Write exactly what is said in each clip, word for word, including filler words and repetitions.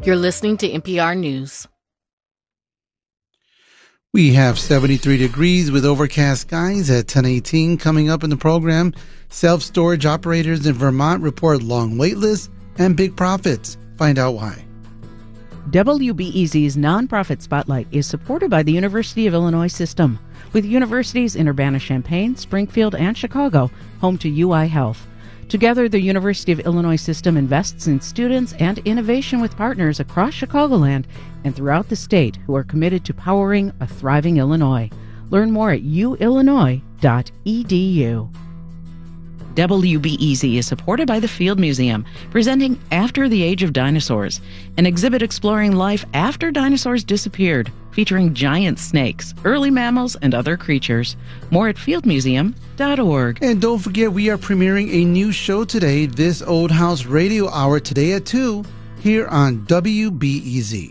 You're listening to N P R News. We have seventy-three degrees with overcast skies at ten eighteen. Coming up in the program, self-storage operators in Vermont report long wait lists and big profits. Find out why. W B E Z's nonprofit spotlight is supported by the University of Illinois System, with universities in Urbana-Champaign, Springfield, and Chicago, home to U I Health. Together, the University of Illinois System invests in students and innovation with partners across Chicagoland and throughout the state who are committed to powering a thriving Illinois. Learn more at u illinois dot e d u. W B E Z is supported by the Field Museum, presenting After the Age of Dinosaurs, an exhibit exploring life after dinosaurs disappeared, featuring giant snakes, early mammals, and other creatures. More at field museum dot org. And don't forget, we are premiering a new show today, This Old House Radio Hour, today at two, here on W B E Z.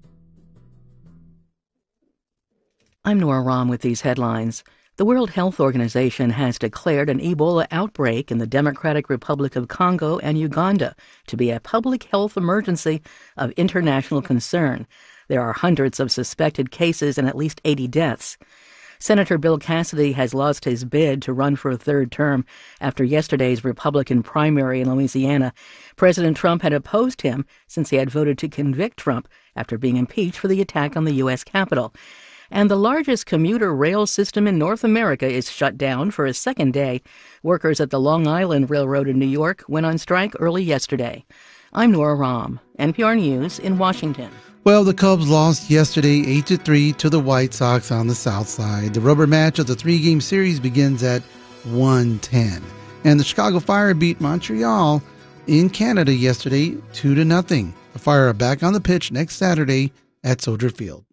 I'm Nora Rahm with these headlines. The World Health Organization has declared an Ebola outbreak in the Democratic Republic of Congo and Uganda to be a public health emergency of international concern. There are hundreds of suspected cases and at least eighty deaths. Senator Bill Cassidy has lost his bid to run for a third term after yesterday's Republican primary in Louisiana. President Trump had opposed him since he had voted to convict Trump after being impeached for the attack on the U S Capitol. And the largest commuter rail system in North America is shut down for a second day. Workers at the Long Island Railroad in New York went on strike early yesterday. I'm Nora Rahm, N P R News in Washington. Well, the Cubs lost yesterday eight to three to the White Sox on the South Side. The rubber match of the three-game series begins at one ten. And the Chicago Fire beat Montreal in Canada yesterday two to nothing. The Fire are back on the pitch next Saturday at Soldier Field.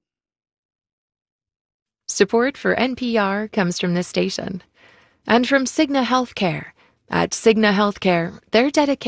Support for N P R comes from this station and from Cigna Healthcare. At Cigna Healthcare, they're dedicated